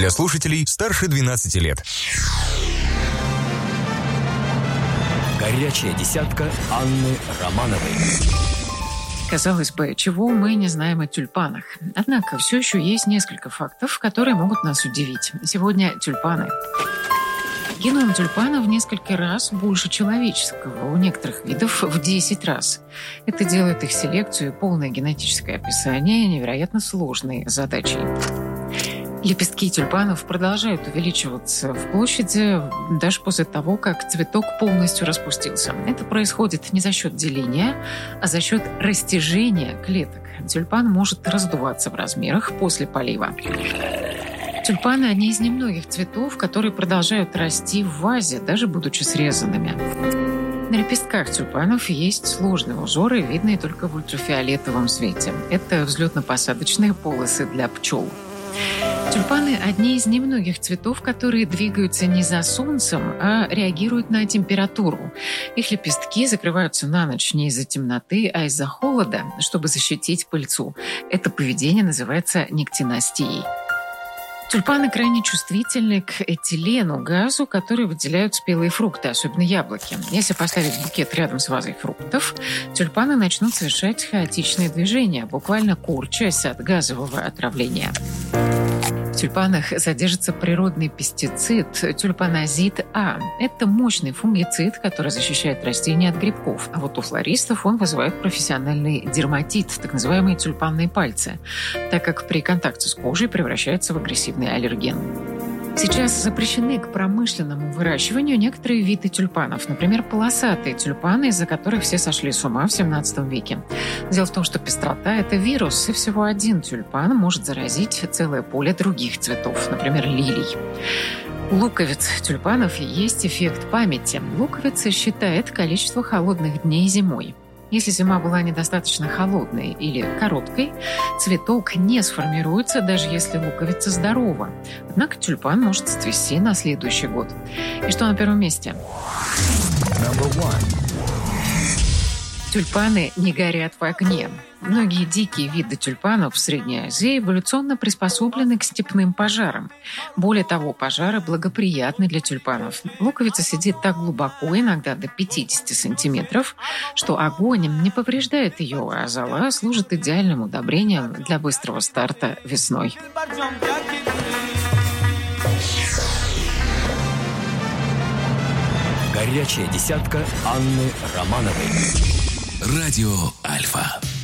для слушателей старше 12 лет. Горячая десятка Анны Романовой. Казалось бы, чего мы не знаем о тюльпанах. Однако все еще есть несколько фактов, которые могут нас удивить. Сегодня тюльпаны. Геном тюльпана в несколько раз больше человеческого, у некоторых видов в 10 раз. Это делает их селекцию и полное генетическое описание невероятно сложной задачей. Лепестки тюльпанов продолжают увеличиваться в площади даже после того, как цветок полностью распустился. Это происходит не за счет деления, а за счет растяжения клеток. Тюльпан может раздуваться в размерах после полива. Тюльпаны – одни из немногих цветов, которые продолжают расти в вазе, даже будучи срезанными. На лепестках тюльпанов есть сложные узоры, видные только в ультрафиолетовом свете. Это взлетно-посадочные полосы для пчел. Тюльпаны – одни из немногих цветов, которые двигаются не за солнцем, а реагируют на температуру. Их лепестки закрываются на ночь не из-за темноты, а из-за холода, чтобы защитить пыльцу. Это поведение называется никтинастией. Тюльпаны крайне чувствительны к этилену, газу, который выделяют спелые фрукты, особенно яблоки. Если поставить букет рядом с вазой фруктов, тюльпаны начнут совершать хаотичные движения, буквально корчась от газового отравления. В тюльпанах содержится природный пестицид тюльпаназид А. Это мощный фунгицид, который защищает растения от грибков. А вот у флористов он вызывает профессиональный дерматит, так называемые тюльпанные пальцы, так как при контакте с кожей превращается в агрессивный аллерген. Сейчас запрещены к промышленному выращиванию некоторые виды тюльпанов, например, полосатые тюльпаны, из-за которых все сошли с ума в 17 веке. Дело в том, что пестрота – это вирус, и всего один тюльпан может заразить целое поле других цветов, например, лилий. У луковиц тюльпанов есть эффект памяти. Луковица считает количество холодных дней зимой. Если зима была недостаточно холодной или короткой, цветок не сформируется, даже если луковица здорова. Однако тюльпан может цвести на следующий год. И что на первом месте? Тюльпаны не горят в огне. Многие дикие виды тюльпанов в Средней Азии эволюционно приспособлены к степным пожарам. Более того, пожары благоприятны для тюльпанов. Луковица сидит так глубоко, иногда до 50 сантиметров, что огонь не повреждает ее, а зола служит идеальным удобрением для быстрого старта весной. Горячая десятка Анны Романовой. Радио Альфа.